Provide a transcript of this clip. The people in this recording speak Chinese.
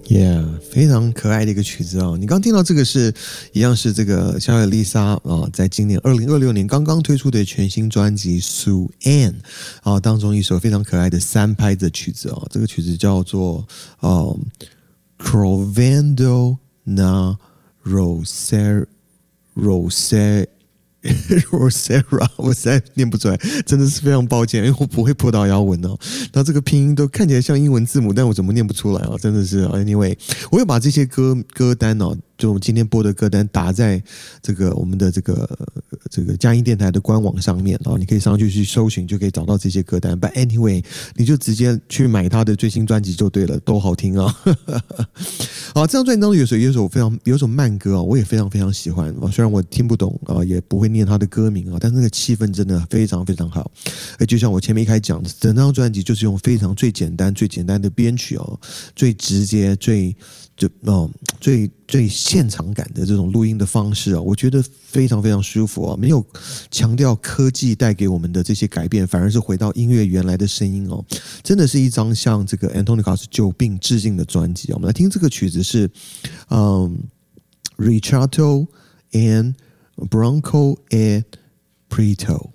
Yeah， 非常可爱的一个曲子哦。你刚听到这个是一样是这个小野丽莎啊，在今年2026年刚刚推出的全新专辑《Sue Ann》啊当中一首非常可爱的三拍的曲子哦。这个曲子叫做Crovendo na Rosera， 我实在念不出来，真的是非常抱歉，因为我不会葡萄牙文哦。那这个拼音都看起来像英文字母，但我怎么念不出来啊？真的是 ，anyway， 我会把这些歌单哦，就我们今天播的歌单打在这个我们的这个佳音电台的官网上面哦，你可以上去搜寻，就可以找到这些歌单。But anyway， 你就直接去买他的最新专辑就对了，都好听啊、哦。好，这张专辑当中有首慢歌啊、我也非常非常喜欢啊。虽然我听不懂啊、也不会念他的歌名啊，但是那个气氛真的非常非常好。就像我前面一开始讲的，整张专辑就是用最简单的编曲哦，最直接最现场感的这种录音的方式啊，我觉得非常非常舒服啊，没有强调科技带给我们的这些改变，反而是回到音乐原来的声音哦，真的是一张向这个 Antonio Carlos 久病致敬的专辑。我们来听这个曲子是Ricciardo and Branco e Prieto。